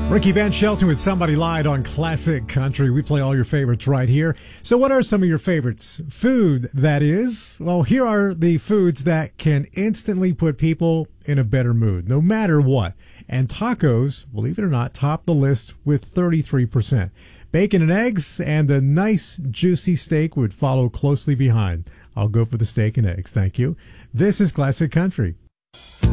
Ricky Van Shelton with Somebody Lied on Classic Country. We play all your favorites right here. So what are some of your favorites? Food, that is. Well, here are the foods that can instantly put people in a better mood, no matter what. And tacos, believe it or not, top the list with 33%. Bacon and eggs and a nice juicy steak would follow closely behind. I'll go for the steak and eggs, thank you. This is Classic Country.